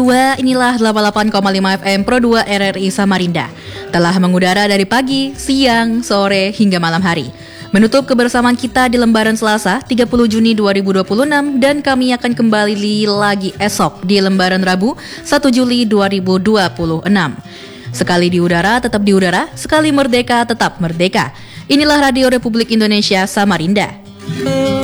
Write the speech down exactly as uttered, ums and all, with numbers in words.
Dua, inilah delapan puluh delapan koma lima F M Pro dua R R I Samarinda. Telah mengudara dari pagi, siang, sore, hingga malam hari. Menutup kebersamaan kita di lembaran Selasa tiga puluh Juni dua ribu dua puluh enam dan kami akan kembali lagi esok di lembaran Rabu satu Juli dua ribu dua puluh enam. Sekali di udara tetap di udara, sekali merdeka tetap merdeka. Inilah Radio Republik Indonesia Samarinda.